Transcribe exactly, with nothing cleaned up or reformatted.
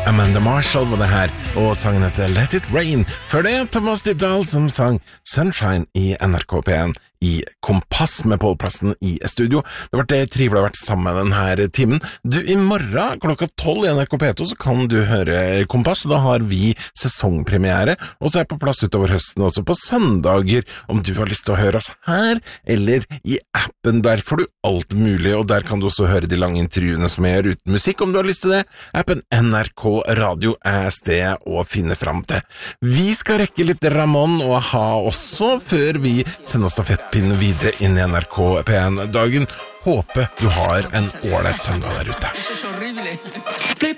Amanda Marshall var det her, og sangen heter Let It Rain. Før det Thomas Dybdahl som sang Sunshine i N R K P en i Kompass med Pål Plassen i studio. Det har vært det trivelig å ha vært sammen med denne timen. Du, i morgen klokka tolv i N R K P to så kan du høre Kompass. Da har vi sesongpremiere, og så er jeg på plass utover høsten også på søndager. Om du har lyst til å høre oss her, eller i appen, der får du alt mulig, og der kan du også høre de lange intervjuene som jeg gjør uten musikk, om du har lyst til det. Appen N R K Radio er stedet å finne fram til. Vi skal rekke litt Ramon og ha også, før vi sender stafettpinnen videre inn i N R K P en-dagen. Håper du har en ålreit søndag der ute.